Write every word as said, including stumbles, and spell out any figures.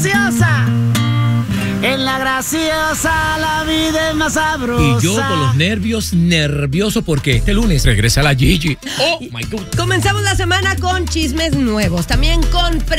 graciosa. En la graciosa la vida es más sabrosa. Y yo con los nervios, nervioso porque este lunes regresa la Gigi. Oh my God. Comenzamos la semana con chismes nuevos, también con